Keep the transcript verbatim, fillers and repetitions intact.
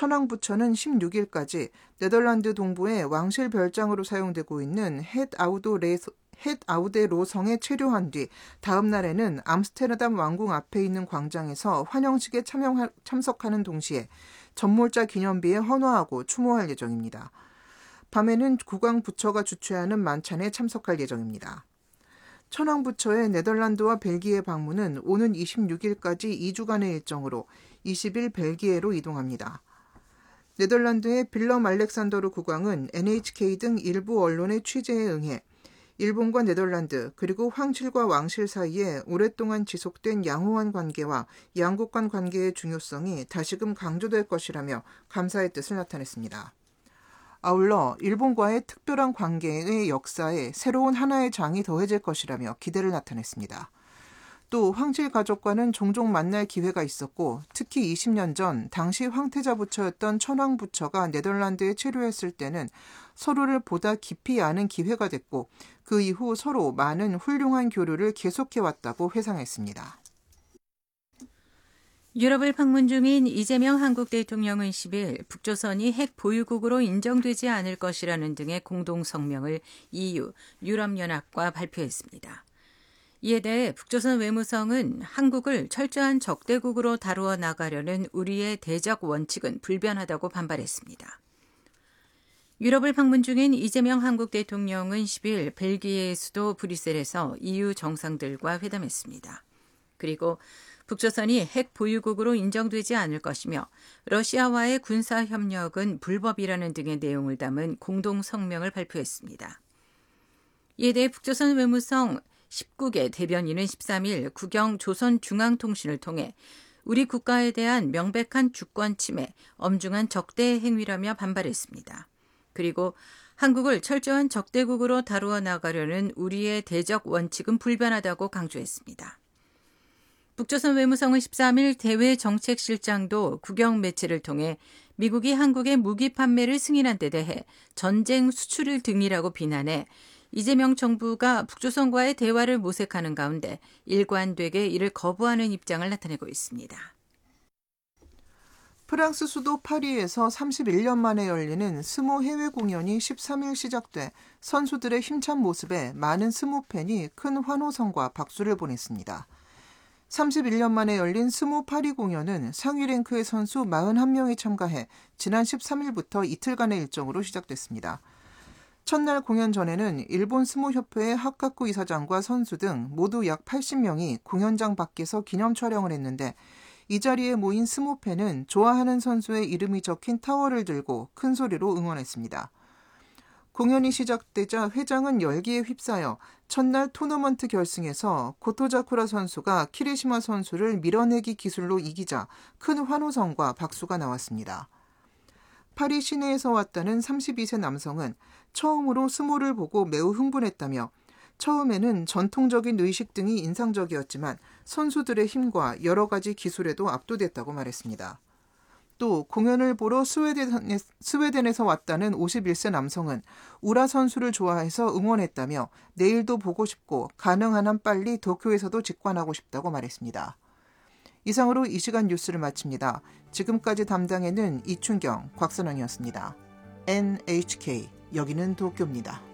천황부처는 십육 일까지 네덜란드 동부의 왕실 별장으로 사용되고 있는 헷 아우도 레 헷 아우데로성에 체류한 뒤 다음 날에는 암스테르담 왕궁 앞에 있는 광장에서 환영식에 참여, 참석하는 동시에 전몰자 기념비에 헌화하고 추모할 예정입니다. 밤에는 국왕부처가 주최하는 만찬에 참석할 예정입니다. 천황부처의 네덜란드와 벨기에 방문은 오는 이십육 일까지 이 주간의 일정으로 이십 일 벨기에로 이동합니다. 네덜란드의 빌럼 알렉산더르 국왕은 엔에이치케이 등 일부 언론의 취재에 응해 일본과 네덜란드 그리고 황실과 왕실 사이에 오랫동안 지속된 양호한 관계와 양국 간 관계의 중요성이 다시금 강조될 것이라며 감사의 뜻을 나타냈습니다. 아울러 일본과의 특별한 관계의 역사에 새로운 하나의 장이 더해질 것이라며 기대를 나타냈습니다. 또 황실 가족과는 종종 만날 기회가 있었고 특히 이십 년 전 당시 황태자 부처였던 천황 부처가 네덜란드에 체류했을 때는 서로를 보다 깊이 아는 기회가 됐고 그 이후 서로 많은 훌륭한 교류를 계속해왔다고 회상했습니다. 유럽을 방문 중인 이재명 한국 대통령은 십 일 북조선이 핵 보유국으로 인정되지 않을 것이라는 등의 공동 성명을 이유, 유럽연합과 발표했습니다. 이에 대해 북조선 외무성은 한국을 철저한 적대국으로 다루어 나가려는 우리의 대적 원칙은 불변하다고 반발했습니다. 유럽을 방문 중인 이재명 한국 대통령은 십 일 벨기에의 수도 브뤼셀에서 이유 정상들과 회담했습니다. 그리고 북조선이 핵 보유국으로 인정되지 않을 것이며 러시아와의 군사협력은 불법이라는 등의 내용을 담은 공동 성명을 발표했습니다. 이에 대해 북조선 외무성 십구 개 대변인은 십삼 일 국영 조선중앙통신을 통해 우리 국가에 대한 명백한 주권 침해, 엄중한 적대 행위라며 반발했습니다. 그리고 한국을 철저한 적대국으로 다루어 나가려는 우리의 대적 원칙은 불변하다고 강조했습니다. 북조선 외무성은 십삼 일 대외정책실장도 국영 매체를 통해 미국이 한국의 무기 판매를 승인한 데 대해 전쟁 수출을 등이라고 비난해 이재명 정부가 북조선과의 대화를 모색하는 가운데 일관되게 이를 거부하는 입장을 나타내고 있습니다. 프랑스 수도 파리에서 삼십일 년 만에 열리는 스모 해외 공연이 십삼 일 시작돼 선수들의 힘찬 모습에 많은 스모 팬이 큰 환호성과 박수를 보냈습니다. 삼십일 년 만에 열린 스모 파리 공연은 상위 랭크의 선수 사십일 명이 참가해 지난 십삼 일부터 이틀간의 일정으로 시작됐습니다. 첫날 공연 전에는 일본 스모협회의 하카쿠 이사장과 선수 등 모두 약 팔십 명이 공연장 밖에서 기념 촬영을 했는데 이 자리에 모인 스모팬은 좋아하는 선수의 이름이 적힌 타월을 들고 큰 소리로 응원했습니다. 공연이 시작되자 회장은 열기에 휩싸여 첫날 토너먼트 결승에서 고토자쿠라 선수가 키리시마 선수를 밀어내기 기술로 이기자 큰 환호성과 박수가 나왔습니다. 파리 시내에서 왔다는 삼십이 세 남성은 처음으로 스모를 보고 매우 흥분했다며 처음에는 전통적인 의식 등이 인상적이었지만 선수들의 힘과 여러 가지 기술에도 압도됐다고 말했습니다. 또 공연을 보러 스웨덴에, 스웨덴에서 왔다는 오십일 세 남성은 우라 선수를 좋아해서 응원했다며 내일도 보고 싶고 가능한 한 빨리 도쿄에서도 직관하고 싶다고 말했습니다. 이상으로 이 시간 뉴스를 마칩니다. 지금까지 담당에는 이춘경, 곽선영이었습니다. 엔에이치케이, 여기는 도쿄입니다.